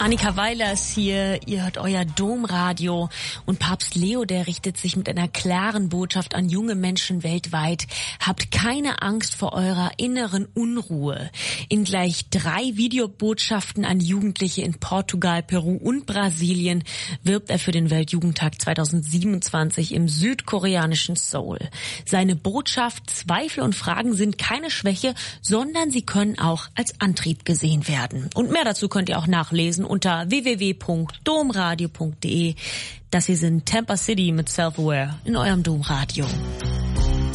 Annika Weiler ist hier, ihr hört euer Domradio und Papst Leo, der richtet sich mit einer klaren Botschaft an junge Menschen weltweit. Habt keine Angst vor eurer inneren Unruhe. In gleich 3 Videobotschaften an Jugendliche in Portugal, Peru und Brasilien wirbt er für den Weltjugendtag 2027 im südkoreanischen Seoul. Seine Botschaft: Zweifel und Fragen sind keine Schwäche, sondern sie können auch als Antrieb gesehen werden. Und mehr dazu könnt ihr auch nachlesen unter www.domradio.de. Das hier sind Tampa City mit Self-Aware in eurem Domradio.